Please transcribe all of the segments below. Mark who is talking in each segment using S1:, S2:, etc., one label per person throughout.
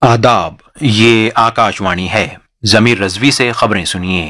S1: आदाब, ये आकाशवाणी है। जमीर रजवी से खबरें सुनिए।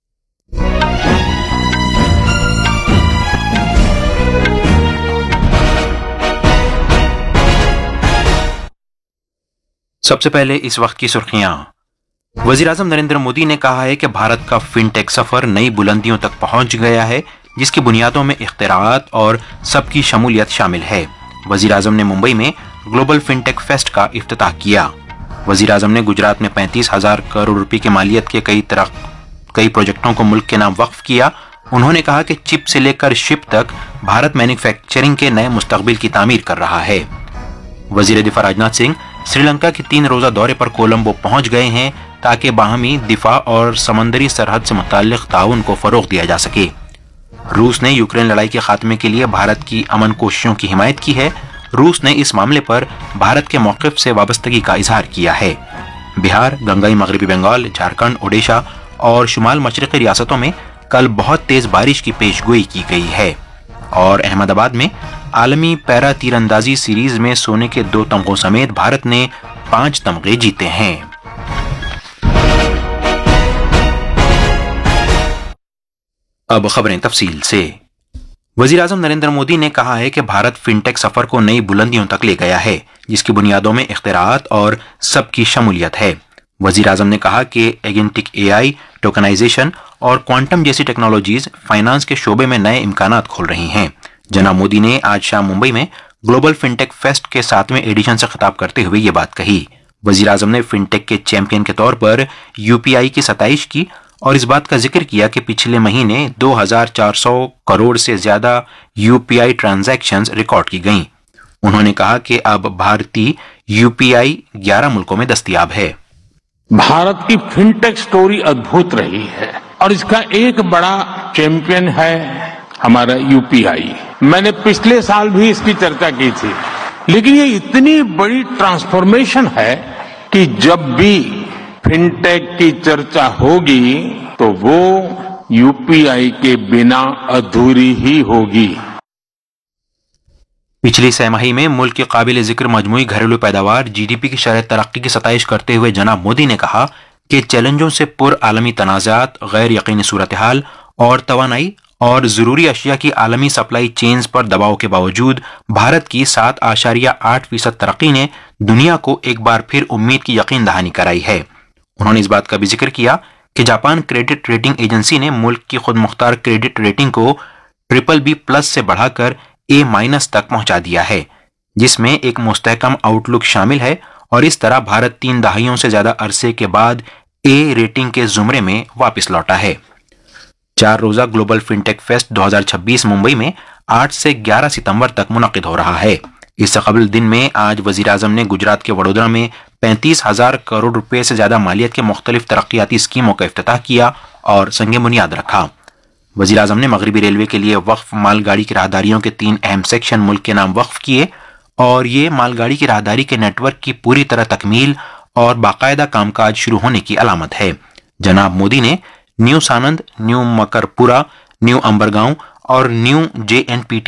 S1: सबसे पहले इस वक्त की सुर्खियां। वजीर-आज़म नरेंद्र मोदी ने कहा है कि भारत का फिनटेक सफर नई बुलंदियों तक पहुंच गया है, जिसकी बुनियादों में इख्तिराआत और सबकी शमूलियत शामिल है। वजीर-आज़म ने मुंबई में ग्लोबल फिनटेक फेस्ट का इफ्तिताह किया। वजीर-आज़म ने गुजरात में 35,000 करोड़ रुपए की मालियत के कई प्रोजेक्टों को मुल्क के नाम वक्फ किया। उन्होंने कहा कि चिप से लेकर शिप तक भारत मैन्युफैक्चरिंग के नए मुस्तकबिल की तामीर कर रहा है। वजीर दिफा राजनाथ सिंह श्रीलंका के 3 रोजा दौरे पर कोलंबो पहुंच गए हैं, ताकि बाहमी दिफा और समंदरी सरहद से मुताल्लिक ताउन को फरोग दिया जा सके। रूस ने यूक्रेन लड़ाई के खात्मे के लिए भारत की अमन कोशिशों की हिमायत की है। रूस ने इस मामले पर भारत के मौक़िफ़ से वाबस्तगी का इजहार किया है। बिहार, गंगाई मगरबी बंगाल, झारखंड, ओडिशा और शुमाल मशरक़ी रियासतों में कल बहुत तेज बारिश की पेशगोई की गई है। और अहमदाबाद में आलमी पैरा तीरंदाजी सीरीज में सोने के 2 तमगों समेत भारत ने 5 तमगे जीते हैं। अब खबरें तफसील से। वजीर-आज़म नरेंद्र मोदी ने कहा है कि भारत फिनटेक सफर को नई बुलंदियों तक ले गया है, जिसकी बुनियादों में इख्तिराआत और सबकी शमूलियत है। वजीर-आज़म ने कहा कि एजेंटिक AI, टोकनाइजेशन और क्वांटम जैसी टेक्नोलॉजीज फाइनेंस के शोबे में नए इम्कानात खोल रही हैं। जनाब मोदी ने आज शाम मुंबई में ग्लोबल फिनटेक फेस्ट के 7वें एडिशन से खिताब करते हुए ये बात कही। वजीर-आज़म ने फिनटेक के चैंपियन के तौर पर UPI की सताइश की और इस बात का जिक्र किया कि पिछले महीने 2,400 करोड़ से ज्यादा UPI ट्रांजैक्शंस रिकॉर्ड की गईं। उन्होंने कहा कि अब भारतीय UPI 11 मुल्कों में दस्तयाब है।
S2: भारत की फिनटेक स्टोरी अद्भुत रही है और इसका एक बड़ा चैंपियन है हमारा UPI। मैंने पिछले साल भी इसकी चर्चा की थी, लेकिन ये इतनी बड़ी ट्रांसफॉर्मेशन है कि जब भी फिनटेक की चर्चा होगी तो वो UPI के बिना अधूरी ही होगी।
S1: पिछली छमाही में मुल्क की काबिल जिक्र मजमूई घरेलू पैदावार GDP की शरह तरक्की की सताइश करते हुए जनाब मोदी ने कहा कि चैलेंजों से पुर आलमी तनाज़ात, गैर यकीनी सूरत हाल और तवानाई और जरूरी अशिया की आलमी सप्लाई चेन्स पर दबाव के बावजूद भारत की 7.8% तरक्की ने दुनिया को एक बार फिर उम्मीद की यकीन दहानी कराई है। उन्होंने इस बात का भी जिक्र किया कि जापान क्रेडिट रेटिंग एजेंसी ने मुल्क की खुद मुख्तार क्रेडिट रेटिंग को BBB+ से बढ़ाकर A- तक पहुंचा दिया है, जिसमें एक मुस्तहकम आउटलुक शामिल है और इस तरह भारत 3 दहाइयों से ज्यादा अरसे के बाद A रेटिंग के जुमरे में वापस लौटा है। 4 रोजा ग्लोबल फिनटेक फेस्ट 2026 मुंबई में 8 से 11 सितंबर तक मुनक्किद हो रहा है। इससे कबल दिन में आज वजीर-आज़म ने गुजरात के वडोदरा में 35,000 करोड़ रुपए से ज्यादा मालियत के मुख्तलिफ तरक्याती स्कीमों का इफ्तिताह किया और संग बुनियाद रखा। वजीर-आज़म ने मगरबी रेलवे के लिए वक्फ मालगाड़ी की राहदारियों के 3 अहम सेक्शन मुल्क के नाम वक्फ किए और ये मालगाड़ी की राहदारी के नेटवर्क की पूरी तरह तकमील और बाकायदा कामकाज शुरू होने की अलामत है। जनाब मोदी ने न्यू सानंद, न्यू मकरपुरा, न्यू अंबरगांव और न्यू JNPT